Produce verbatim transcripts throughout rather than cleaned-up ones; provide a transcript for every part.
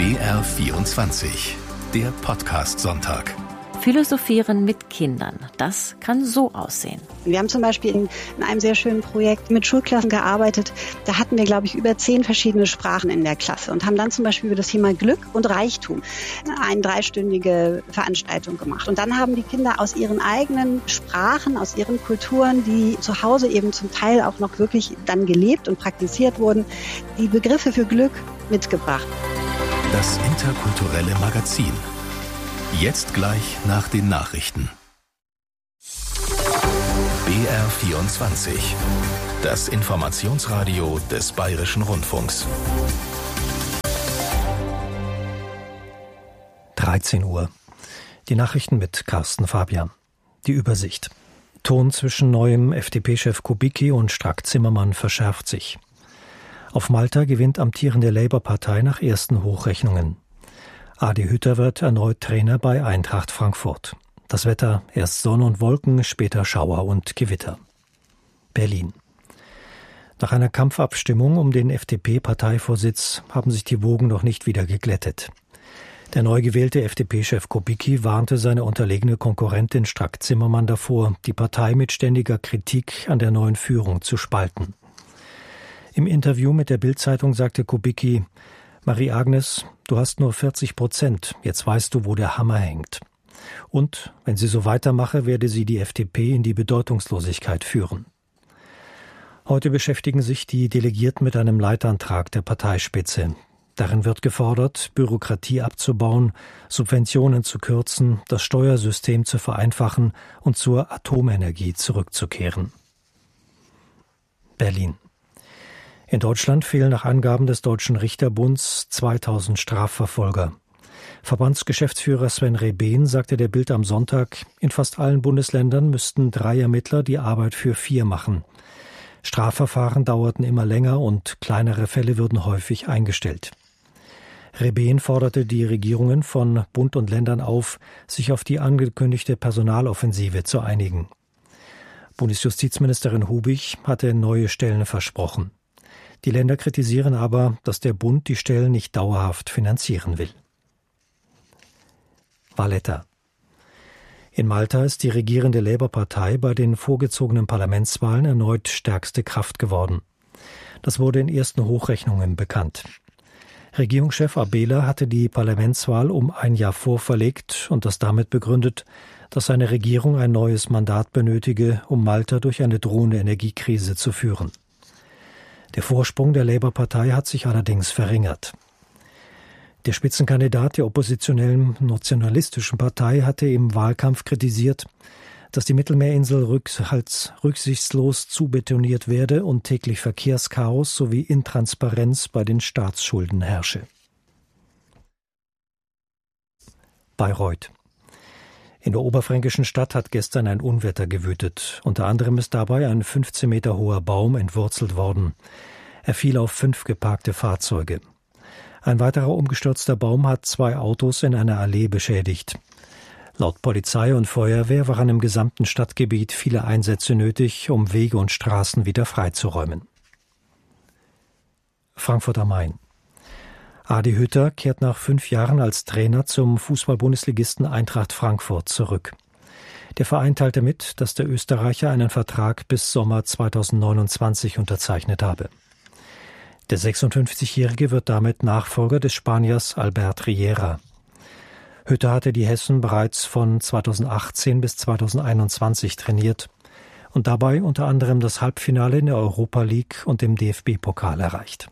B R vierundzwanzig, der Podcast-Sonntag. Philosophieren mit Kindern, das kann so aussehen. Wir haben zum Beispiel in, in einem sehr schönen Projekt mit Schulklassen gearbeitet. Da hatten wir, glaube ich, über zehn verschiedene Sprachen in der Klasse und haben dann zum Beispiel über das Thema Glück und Reichtum eine dreistündige Veranstaltung gemacht. Und dann haben die Kinder aus ihren eigenen Sprachen, aus ihren Kulturen, die zu Hause eben zum Teil auch noch wirklich dann gelebt und praktiziert wurden, die Begriffe für Glück mitgebracht. Das interkulturelle Magazin. Jetzt gleich nach den Nachrichten. B R vierundzwanzig, das Informationsradio des Bayerischen Rundfunks. dreizehn Uhr. Die Nachrichten mit Carsten Fabian. Die Übersicht. Ton zwischen neuem F D P-Chef Kubicki und Strack-Zimmermann verschärft sich. Auf Malta gewinnt amtierende Labour-Partei nach ersten Hochrechnungen. Adi Hütter wird erneut Trainer bei Eintracht Frankfurt. Das Wetter: erst Sonne und Wolken, später Schauer und Gewitter. Berlin. Nach einer Kampfabstimmung um den F D P-Parteivorsitz haben sich die Wogen noch nicht wieder geglättet. Der neu gewählte F D P-Chef Kubicki warnte seine unterlegene Konkurrentin Strack-Zimmermann davor, die Partei mit ständiger Kritik an der neuen Führung zu spalten. Im Interview mit der Bild-Zeitung sagte Kubicki: Marie-Agnes, du hast nur vierzig Prozent, jetzt weißt du, wo der Hammer hängt. Und, wenn sie so weitermache, werde sie die F D P in die Bedeutungslosigkeit führen. Heute beschäftigen sich die Delegierten mit einem Leitantrag der Parteispitze. Darin wird gefordert, Bürokratie abzubauen, Subventionen zu kürzen, das Steuersystem zu vereinfachen und zur Atomenergie zurückzukehren. Berlin. In Deutschland fehlen nach Angaben des Deutschen Richterbunds zweitausend Strafverfolger. Verbandsgeschäftsführer Sven Rebehn sagte der Bild am Sonntag, in fast allen Bundesländern müssten drei Ermittler die Arbeit für vier machen. Strafverfahren dauerten immer länger und kleinere Fälle würden häufig eingestellt. Rebehn forderte die Regierungen von Bund und Ländern auf, sich auf die angekündigte Personaloffensive zu einigen. Bundesjustizministerin Hubich hatte neue Stellen versprochen. Die Länder kritisieren aber, dass der Bund die Stellen nicht dauerhaft finanzieren will. Valletta. In Malta ist die regierende Labour-Partei bei den vorgezogenen Parlamentswahlen erneut stärkste Kraft geworden. Das wurde in ersten Hochrechnungen bekannt. Regierungschef Abela hatte die Parlamentswahl um ein Jahr vorverlegt und das damit begründet, dass seine Regierung ein neues Mandat benötige, um Malta durch eine drohende Energiekrise zu führen. Der Vorsprung der Labour-Partei hat sich allerdings verringert. Der Spitzenkandidat der oppositionellen nationalistischen Partei hatte im Wahlkampf kritisiert, dass die Mittelmeerinsel rücksichtslos zubetoniert werde und täglich Verkehrschaos sowie Intransparenz bei den Staatsschulden herrsche. Bayreuth. In der oberfränkischen Stadt hat gestern ein Unwetter gewütet. Unter anderem ist dabei ein fünfzehn Meter hoher Baum entwurzelt worden. Er fiel auf fünf geparkte Fahrzeuge. Ein weiterer umgestürzter Baum hat zwei Autos in einer Allee beschädigt. Laut Polizei und Feuerwehr waren im gesamten Stadtgebiet viele Einsätze nötig, um Wege und Straßen wieder freizuräumen. Frankfurt am Main. Adi Hütter kehrt nach fünf Jahren als Trainer zum Fußball-Bundesligisten Eintracht Frankfurt zurück. Der Verein teilte mit, dass der Österreicher einen Vertrag bis Sommer zweitausendneunundzwanzig unterzeichnet habe. Der sechsundfünfzigjährige wird damit Nachfolger des Spaniers Albert Riera. Hütter hatte die Hessen bereits von zweitausendachtzehn bis zweitausendeinundzwanzig trainiert und dabei unter anderem das Halbfinale in der Europa League und im D F B-Pokal erreicht.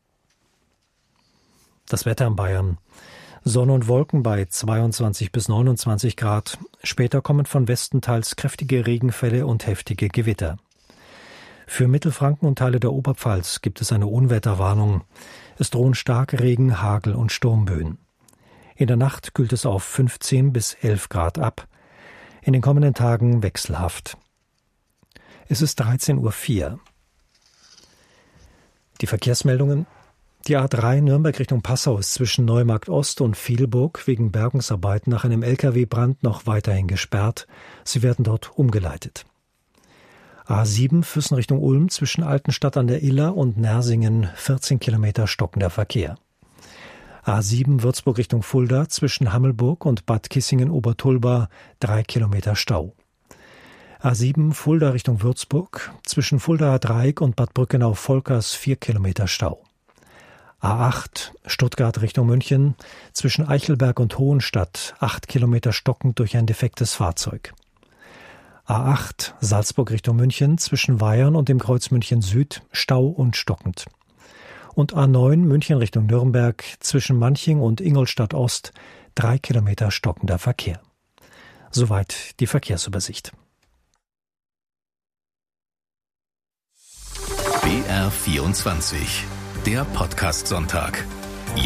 Das Wetter in Bayern. Sonne und Wolken bei zweiundzwanzig bis neunundzwanzig Grad. Später kommen von Westen teils kräftige Regenfälle und heftige Gewitter. Für Mittelfranken und Teile der Oberpfalz gibt es eine Unwetterwarnung. Es drohen Starkregen, Hagel und Sturmböen. In der Nacht kühlt es auf fünfzehn bis elf Grad ab. In den kommenden Tagen wechselhaft. Es ist dreizehn Uhr vier. Die Verkehrsmeldungen. Die A drei Nürnberg Richtung Passau ist zwischen Neumarkt Ost und Vielburg wegen Bergungsarbeiten nach einem L K W-Brand noch weiterhin gesperrt. Sie werden dort umgeleitet. A sieben Füssen Richtung Ulm zwischen Altenstadt an der Iller und Nersingen vierzehn Kilometer stockender Verkehr. A sieben Würzburg Richtung Fulda zwischen Hammelburg und Bad Kissingen-Obertulba drei Kilometer Stau. A sieben Fulda Richtung Würzburg zwischen Fuldaer Dreieck und Bad Brückenau-Volkers vier Kilometer Stau. A acht Stuttgart Richtung München zwischen Eichelberg und Hohenstadt acht Kilometer stockend durch ein defektes Fahrzeug. A acht Salzburg Richtung München zwischen Weyern und dem Kreuz München Süd Stau und stockend. Und A neun München Richtung Nürnberg zwischen Manching und Ingolstadt Ost drei Kilometer stockender Verkehr. Soweit die Verkehrsübersicht. B R vierundzwanzig, der Podcast-Sonntag.